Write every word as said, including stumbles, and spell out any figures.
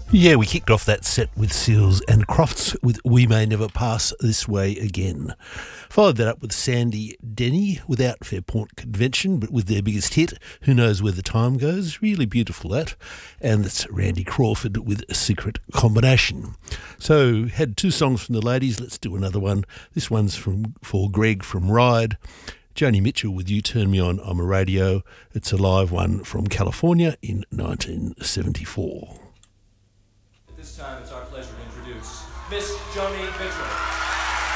Yeah, we kicked off that set with Seals and Crofts with We May Never Pass This Way Again. Followed that up with Sandy Denny without Fairport Convention, but with their biggest hit, Who Knows Where the Time Goes. Really beautiful, that. And that's Randy Crawford with A Secret Combination. So, had two songs from the ladies. Let's do another one. This one's from for Greg from Ride. Joni Mitchell with You Turn Me On, I'm a Radio. It's a live one from California in nineteen seventy-four. At this time, it's our pleasure to introduce Miss Joni Mitchell.